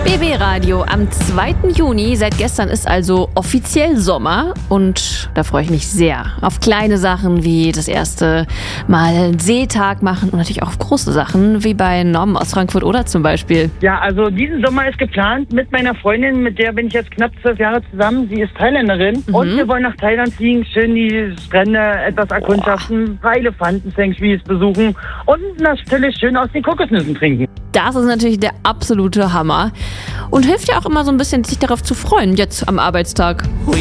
BB Radio am 2. Juni. Seit gestern ist also offiziell Sommer und da freue ich mich sehr auf kleine Sachen wie das erste Mal einen Seetag machen und natürlich auch auf große Sachen wie bei Norm aus Frankfurt oder zum Beispiel. Ja, also diesen Sommer ist geplant mit meiner Freundin, mit der bin ich jetzt knapp 12 Jahre zusammen. Sie ist Thailänderin und wir wollen nach Thailand fliegen, schön die Strände etwas erkundschaften, ein paar Elefanten-Sanctuaries besuchen und natürlich schön aus den Kokosnüssen trinken. Das ist natürlich der absolute Hammer und hilft ja auch immer so ein bisschen, sich darauf zu freuen, jetzt am Arbeitstag.